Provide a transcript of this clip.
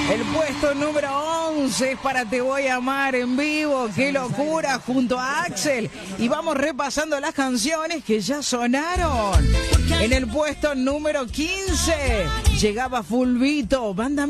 El puesto número 11 es para Te Voy a Amar en vivo. ¡Qué locura! Junto a Axel. Y vamos repasando las canciones que ya sonaron. En el puesto número 15 llegaba Fulvito, Banda